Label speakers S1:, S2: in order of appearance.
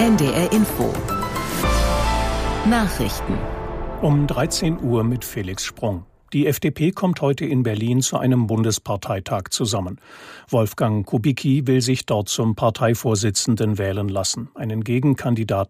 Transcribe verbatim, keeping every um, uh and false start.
S1: N D R Info Nachrichten
S2: um dreizehn Uhr mit Felix Sprung. Die F D P kommt heute in Berlin zu einem Bundesparteitag zusammen. Wolfgang Kubicki will sich dort zum Parteivorsitzenden wählen lassen. Einen Gegenkandidaten